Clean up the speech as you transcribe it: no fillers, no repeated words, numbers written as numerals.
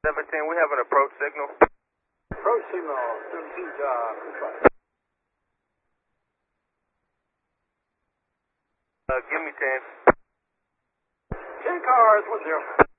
710, we have an approach signal. Approach signal, 17 job, goodbye. Give me 10. 10 cars, 10.